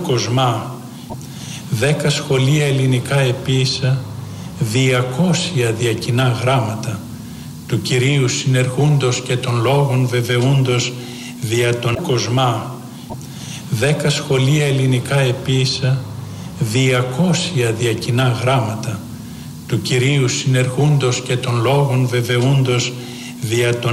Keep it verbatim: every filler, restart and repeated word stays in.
Κοσμά, δέκα σχολεία ελληνικά επίσα, διακόσια διακοινά γράμματα, του Κυρίου συνεργούντος και των λόγων βεβαιούντος δια τον Κοσμά, δέκα σχολεία ελληνικά επίσα, διακόσια διακοινά γράμματα, του Κυρίου συνεργούντος και των λόγων βεβαιούντος δια τον